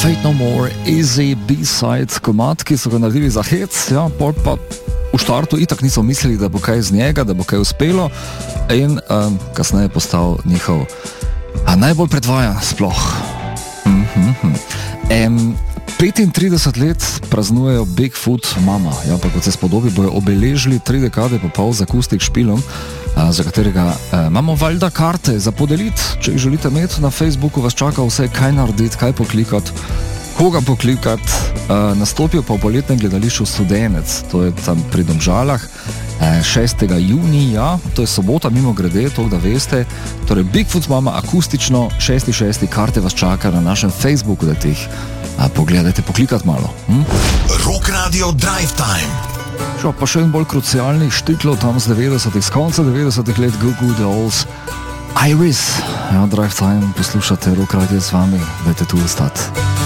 Fate No More, Easy B-side komad, ki so ga naredili za hec, ja, pol pa v štartu itak niso mislili, da bo kaj z njega, da bo kaj uspelo in kasneje postal njihov najbolj predvajan sploh. 35 let praznujejo Bigfoot Mama, ja, pa kot se spodobi, bojo obeležili 3 dekade pa pol z akustik špilom, za katerega imamo valjda karte za podeliti. Če jih želite imeti na Facebooku, vas čaka vse, kaj narediti, kaj poklikati, koga poklikati. Nastopijo pa v poletnem gledališču Studenec, to je tam pri Domžalah, 6. junija, to je sobota, mimo grede, to da veste. Torej Bigfoot Mama akustično, 6.6. karte vas čaka na našem Facebooku, da teh pogledajte, poklikati malo. Rock Radio Drive Time. Šo, pa še en bolj krucialnih štiklov tam z 90-ih, z konca 90-ih let, Goo Goo Dolls, Iris. Ja, Drive Time poslušate, Rock Radio z vami, dajte tu ostati.